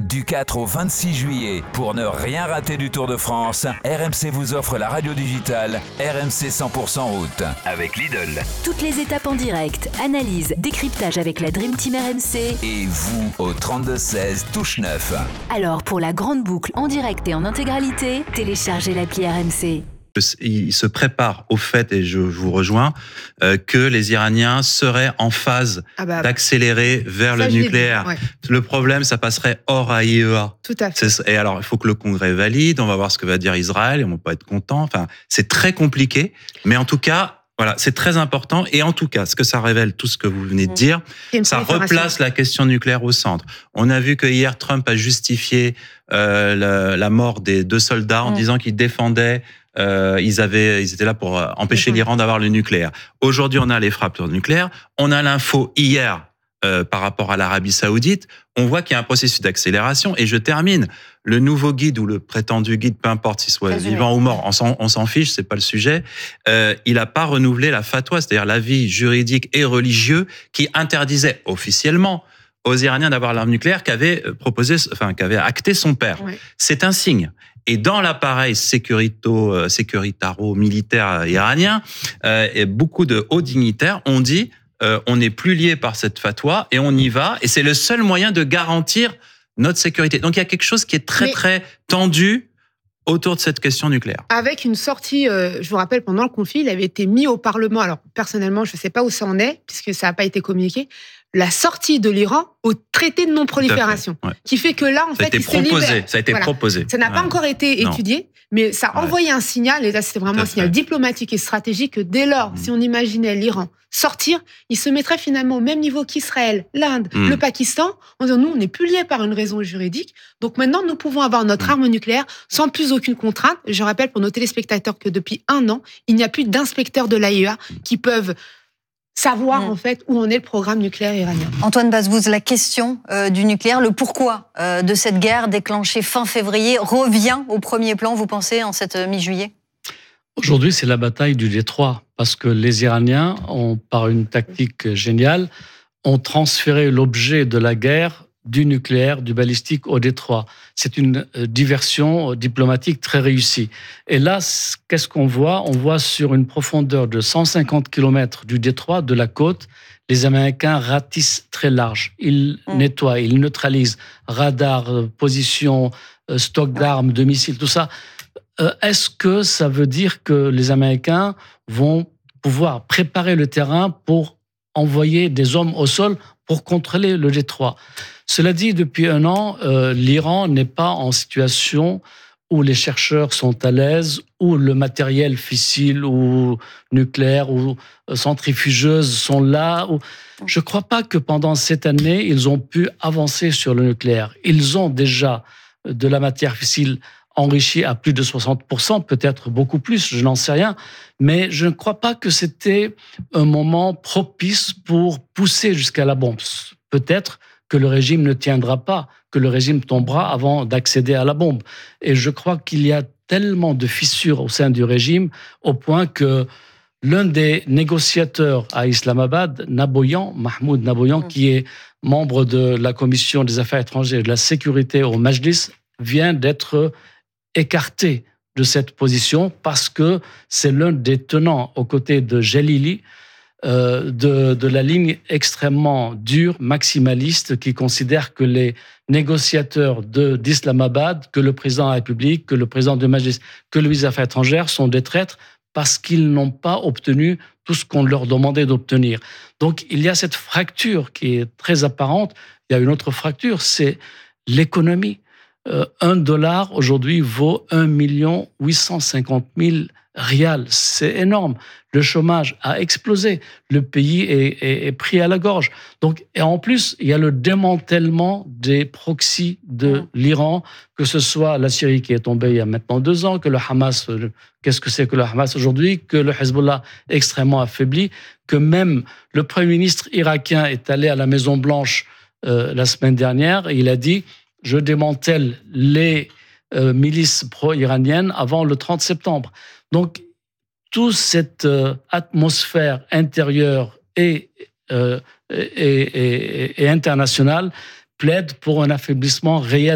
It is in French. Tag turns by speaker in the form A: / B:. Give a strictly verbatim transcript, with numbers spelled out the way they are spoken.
A: Du quatre au vingt-six juillet, pour ne rien rater du Tour de France, R M C vous offre la radio digitale R M C cent pour cent route avec Lidl.
B: Toutes les étapes en direct, analyse, décryptage avec la Dream Team R M C.
A: Et vous au trente-deux seize, touche neuf.
B: Alors pour la grande boucle en direct et en intégralité, téléchargez l'appli R M C.
C: Il se prépare au fait, et je vous rejoins, euh, que les Iraniens seraient en phase ah bah, d'accélérer vers le nucléaire. Dit, ouais. Le problème, ça passerait hors A I E A.
D: Tout à fait.
C: C'est, et alors, il faut que le Congrès valide, on va voir ce que va dire Israël, et on va pas être content. Enfin, c'est très compliqué, mais en tout cas, voilà, c'est très important. Et en tout cas, ce que ça révèle, tout ce que vous venez de dire, mmh. ça replace la question nucléaire au centre. On a vu que hier, Trump a justifié euh, la, la mort des deux soldats en mmh. disant qu'ils défendaient Euh, ils avaient, ils étaient là pour empêcher l'Iran d'avoir le nucléaire. Aujourd'hui, on a les frappes nucléaires. On a l'info hier euh, par rapport à l'Arabie Saoudite. On voit qu'il y a un processus d'accélération. Et je termine. Le nouveau guide ou le prétendu guide, peu importe s'il soit Très vivant bien. ou mort, on s'en, on s'en fiche, c'est pas le sujet. Euh, il n'a pas renouvelé la fatwa, c'est-à-dire l'avis juridique et religieux qui interdisait officiellement aux Iraniens d'avoir l'arme nucléaire qu'avait proposé, enfin qu'avait acté son père. Oui. C'est un signe. Et dans l'appareil sécurito, sécuritaro-militaire iranien, euh, et beaucoup de hauts dignitaires ont dit euh, on n'est plus lié par cette fatwa et on y va. Et c'est le seul moyen de garantir notre sécurité. Donc il y a quelque chose qui est très Mais... très tendu autour de cette question nucléaire.
D: Avec une sortie, euh, je vous rappelle, pendant le conflit, il avait été mis au Parlement. Alors personnellement, je ne sais pas où ça en est, puisque ça n'a pas été communiqué. La sortie de l'Iran au traité de non-prolifération, fait, ouais. qui fait que là, en
C: ça
D: fait, il
C: proposé,
D: se libère.
C: Ça a été
D: voilà.
C: proposé.
D: Ça n'a pas ouais. encore été non. étudié, mais ça a ouais. envoyé un signal, et là, c'était vraiment un signal fait. diplomatique et stratégique, que dès lors, mmh. si on imaginait l'Iran sortir, il se mettrait finalement au même niveau qu'Israël, l'Inde, mmh. le Pakistan, en disant, nous, on n'est plus liés par une raison juridique, donc maintenant, nous pouvons avoir notre mmh. arme nucléaire sans plus aucune contrainte. Je rappelle pour nos téléspectateurs que depuis un an, il n'y a plus d'inspecteurs de l'A I E A qui peuvent savoir mmh. en fait où en est le programme nucléaire iranien.
E: Antoine Bazvouz, la question euh, du nucléaire, le pourquoi euh, de cette guerre déclenchée fin février revient au premier plan, vous pensez, en cette euh, mi-juillet ?
F: Aujourd'hui, c'est la bataille du détroit, parce que les Iraniens, ont, par une tactique géniale, ont transféré l'objet de la guerre du nucléaire, du balistique au détroit. C'est une diversion diplomatique très réussie. Et là, qu'est-ce qu'on voit ? On voit sur une profondeur de cent cinquante kilomètres du détroit, de la côte, les Américains ratissent très large. Ils mmh. nettoient, ils neutralisent radar, position, stock d'armes, de missiles, tout ça. Est-ce que ça veut dire que les Américains vont pouvoir préparer le terrain pour envoyer des hommes au sol pour contrôler le détroit ? Cela dit, depuis un an, euh, l'Iran n'est pas en situation où les chercheurs sont à l'aise, où le matériel fissile ou nucléaire ou centrifugeuse sont là. Où... Je ne crois pas que pendant cette année, ils ont pu avancer sur le nucléaire. Ils ont déjà de la matière fissile enrichie à plus de soixante pour cent, peut-être beaucoup plus, je n'en sais rien. Mais je ne crois pas que c'était un moment propice pour pousser jusqu'à la bombe. Peut-être que le régime ne tiendra pas, que le régime tombera avant d'accéder à la bombe. Et je crois qu'il y a tellement de fissures au sein du régime, au point que l'un des négociateurs à Islamabad, Naboyan, Mahmoud Naboyan, mmh. qui est membre de la Commission des Affaires étrangères et de la Sécurité au Majlis, vient d'être écarté de cette position parce que c'est l'un des tenants aux côtés de Jalili, Euh, de, de la ligne extrêmement dure, maximaliste, qui considère que les négociateurs de, d'Islamabad, que le président de la République, que le président du Majlis, que le ministre des Affaires étrangères sont des traîtres parce qu'ils n'ont pas obtenu tout ce qu'on leur demandait d'obtenir. Donc il y a cette fracture qui est très apparente. Il y a une autre fracture, c'est l'économie. Euh, un dollar aujourd'hui vaut un million huit cent cinquante mille rial, c'est énorme. Le chômage a explosé. Le pays est, est, est pris à la gorge. Donc, et en plus, il y a le démantèlement des proxys de l'Iran, que ce soit la Syrie qui est tombée il y a maintenant deux ans, que le Hamas, qu'est-ce que c'est que le Hamas aujourd'hui, que le Hezbollah extrêmement affaibli, que même le Premier ministre irakien est allé à la Maison-Blanche euh, la semaine dernière et il a dit « Je démantèle les euh, milices pro-iraniennes avant le trente septembre ». Donc, toute cette euh, atmosphère intérieure et, euh, et, et, et internationale plaide pour un affaiblissement réel